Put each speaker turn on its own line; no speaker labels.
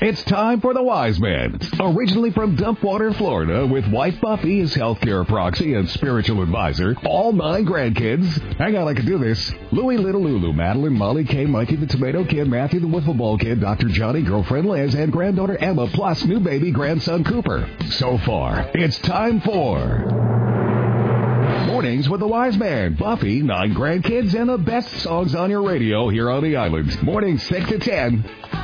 It's time for the Wise Man. Originally from Dumpwater, Florida, with wife Buffy, his healthcare proxy and spiritual advisor, all 9 grandkids. Hang on, I can do this. Louie, Little Lulu, Madeline, Molly, Kay, Mikey the Tomato Kid, Matthew the Wiffle Ball Kid, Dr. Johnny, girlfriend Liz, and granddaughter Emma, plus new baby grandson Cooper. So far, it's time for Mornings with the Wise Man, Buffy, 9 grandkids, and the best songs on your radio here on the island. Mornings 6 to 10.